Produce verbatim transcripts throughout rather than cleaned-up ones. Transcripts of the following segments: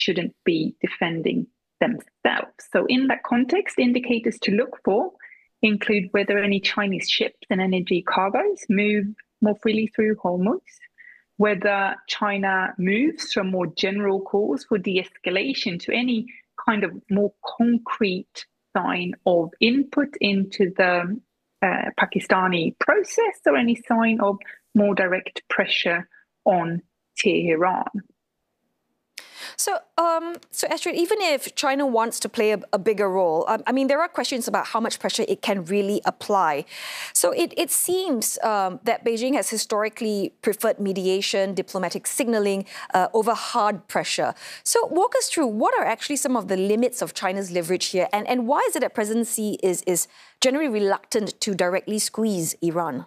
shouldn't be defending themselves. So in that context, indicators to look for include whether any Chinese ships and energy cargoes move more freely through Hormuz, whether China moves from more general calls for de-escalation to any kind of more concrete sign of input into the uh, Pakistani process, or any sign of more direct pressure on Tehran. So, um, so Astrid, even if China wants to play a, a bigger role, um, I mean, there are questions about how much pressure it can really apply. So it, it seems um, that Beijing has historically preferred mediation, diplomatic signaling uh, over hard pressure. So walk us through, what are actually some of the limits of China's leverage here, and, and why is it that President Xi is, is generally reluctant to directly squeeze Iran?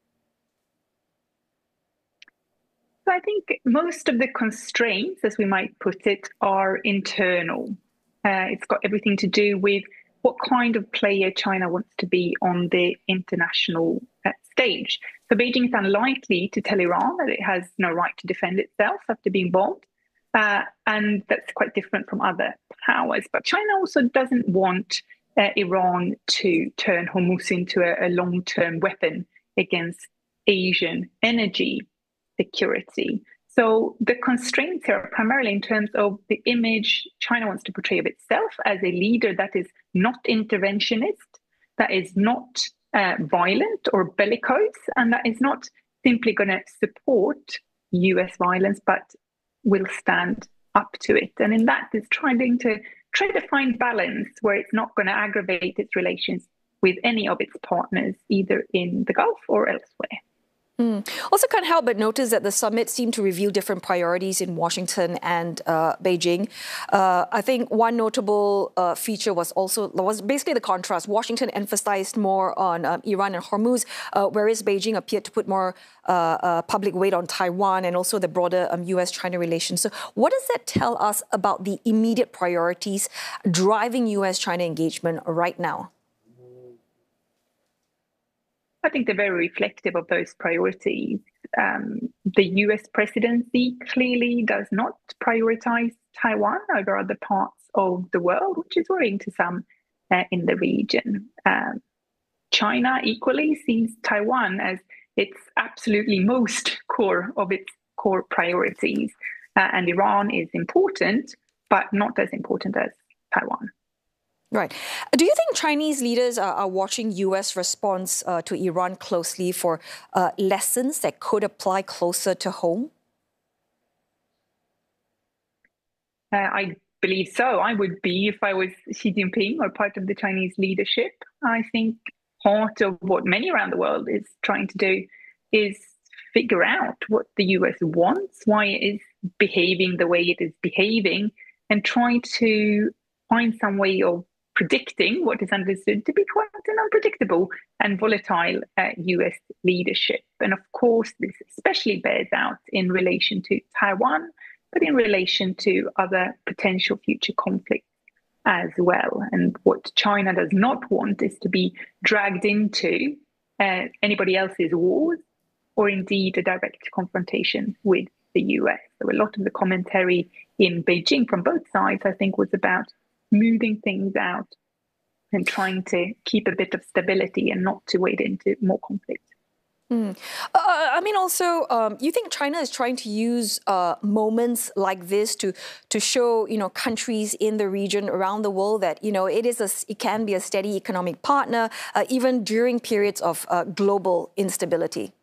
So I think most of the constraints, as we might put it, are internal. Uh, it's got everything to do with what kind of player China wants to be on the international uh, stage. So Beijing is unlikely to tell Iran that it has no right to defend itself after being bombed. Uh, and that's quite different from other powers. But China also doesn't want uh, Iran to turn Hormuz into a, a long-term weapon against Asian energy security. So the constraints are primarily in terms of the image China wants to portray of itself as a leader that is not interventionist, that is not uh, violent or bellicose, and that is not simply going to support U S violence, but will stand up to it. And in that, it's trying to try to find balance where it's not going to aggravate its relations with any of its partners, either in the Gulf or elsewhere. Mm. Also can't help but notice that the summit seemed to reveal different priorities in Washington and uh, Beijing. Uh, I think one notable uh, feature was also was basically the contrast. Washington emphasized more on um, Iran and Hormuz, uh, whereas Beijing appeared to put more uh, uh, public weight on Taiwan and also the broader um, U S China relations. So what does that tell us about the immediate priorities driving U S China engagement right now? I think they're very reflective of those priorities. Um, the U S presidency clearly does not prioritize Taiwan over other parts of the world, which is worrying to some uh, in the region. Um, China equally sees Taiwan as its absolutely most core of its core priorities. Uh, and Iran is important, but not as important as Taiwan. Right. Do you think Chinese leaders are, are watching U S response uh, to Iran closely for uh, lessons that could apply closer to home? Uh, I believe so. I would be if I was Xi Jinping or part of the Chinese leadership. I think part of what many around the world is trying to do is figure out what the U S wants, why it is behaving the way it is behaving, and try to find some way of predicting what is understood to be quite an unpredictable and volatile uh, U S leadership. And of course, this especially bears out in relation to Taiwan, but in relation to other potential future conflicts as well. And what China does not want is to be dragged into uh, anybody else's wars, or indeed a direct confrontation with the U S. So a lot of the commentary in Beijing from both sides, I think, was about moving things out and trying to keep a bit of stability and not to wade into more conflict. Mm. Uh, I mean, also, um, you think China is trying to use uh, moments like this to to show, you know, countries in the region around the world that, you know, it is a, it can be a steady economic partner, uh, even during periods of uh, global instability.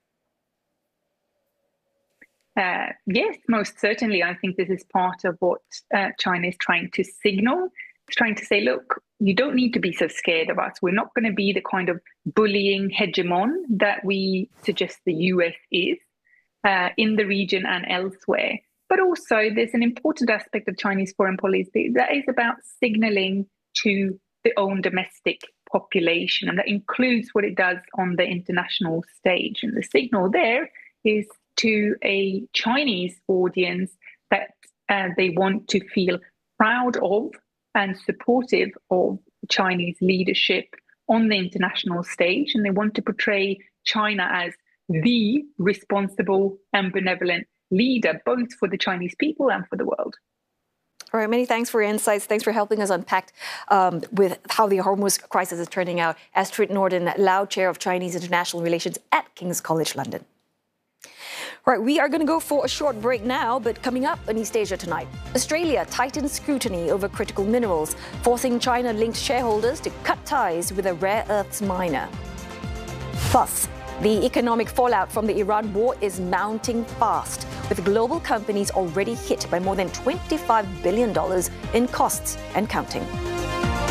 Uh, yes, most certainly. I think this is part of what uh, China is trying to signal. It's trying to say, look, you don't need to be so scared of us. We're not going to be the kind of bullying hegemon that we suggest the U S is uh, in the region and elsewhere. But also, there's an important aspect of Chinese foreign policy that is about signaling to the own domestic population, and that includes what it does on the international stage. And the signal there is to a Chinese audience that uh, they want to feel proud of and supportive of Chinese leadership on the international stage. And they want to portray China as the responsible and benevolent leader, both for the Chinese people and for the world. All right, many thanks for your insights. Thanks for helping us unpack um, with how the Hormuz crisis is turning out. Astrid Norden, Lau Chair of Chinese International Relations at King's College London. All right, we are going to go for a short break now, but coming up in East Asia tonight, Australia tightens scrutiny over critical minerals, forcing China-linked shareholders to cut ties with a rare earths miner. Plus, the economic fallout from the Iran war is mounting fast, with global companies already hit by more than twenty-five billion dollars in costs and counting.